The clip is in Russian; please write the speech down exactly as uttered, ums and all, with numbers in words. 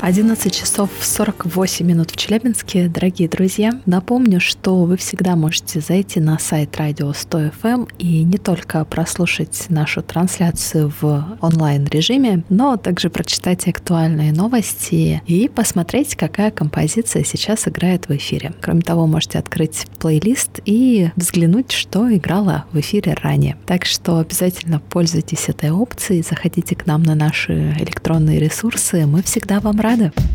одиннадцать часов сорок восемь минут в Челябинске. Дорогие друзья, напомню, что вы всегда можете зайти на сайт радио сто эф эм и не только прослушать нашу трансляцию в онлайн-режиме, но также прочитать актуальные новости и посмотреть, какая композиция сейчас играет в эфире. Кроме того, можете открыть плейлист и взглянуть, что играло в эфире ранее. Так что обязательно пользуйтесь этой опцией, заходите к нам на наши электронные ресурсы, мы всегда вам рады.